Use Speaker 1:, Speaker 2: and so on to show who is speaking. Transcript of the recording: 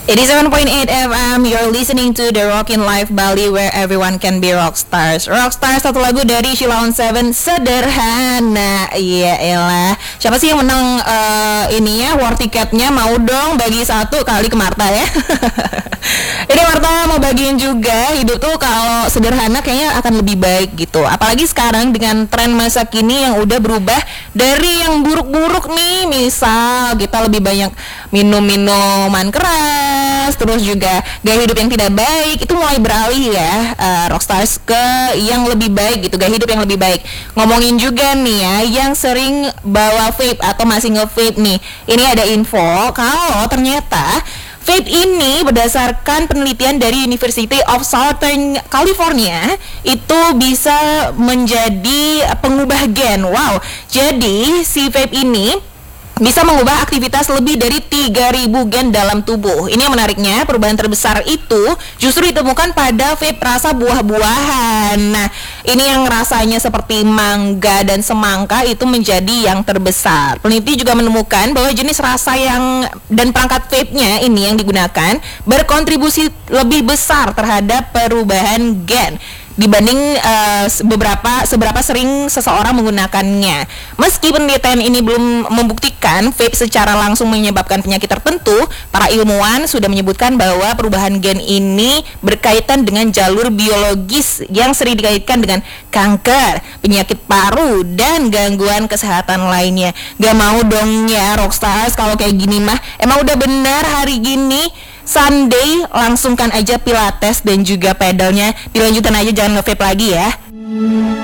Speaker 1: 87.8 FM, you're listening to The Rockin' Life Bali where everyone can be rockstars. Rockstars, satu lagu dari Sheila on Seven, Sederhana. Iya elah. Siapa sih yang menang ini ya, war tiketnya? Mau dong bagi satu kali ke Marta ya. Ini Marta mau bagiin juga, hidup tuh kalau sederhana kayaknya akan lebih baik gitu. Apalagi sekarang dengan tren masa kini yang udah berubah dari yang buruk-buruk nih. Misal kita lebih banyak minum minuman keras, terus juga gaya hidup yang tidak baik, itu mulai beralih ya, rockstars ke yang lebih baik gitu, gaya hidup yang lebih baik. Ngomongin juga nih ya, yang sering bawa vape atau masih nge-vape nih, ini ada info kalau ternyata vape ini berdasarkan penelitian dari University of Southern California itu bisa menjadi pengubah gen. Wow, jadi si vape ini bisa mengubah aktivitas lebih dari 3.000 gen dalam tubuh. Ini yang menariknya, perubahan terbesar itu justru ditemukan pada vape rasa buah-buahan. Nah, ini yang rasanya seperti mangga dan semangka itu menjadi yang terbesar. Peneliti juga menemukan bahwa jenis rasa yang dan perangkat vape-nya ini yang digunakan berkontribusi lebih besar terhadap perubahan gen dibanding seberapa sering seseorang menggunakannya. Meski penelitian ini belum membuktikan vape secara langsung menyebabkan penyakit tertentu, para ilmuwan sudah menyebutkan bahwa perubahan gen ini berkaitan dengan jalur biologis yang sering dikaitkan dengan kanker, penyakit paru, dan gangguan kesehatan lainnya. Gak mau dong ya rockstars kalau kayak gini mah. Emang udah benar hari gini Sunday langsungkan aja pilates dan juga pedalnya dilanjutin aja, jangan nge-vape lagi ya.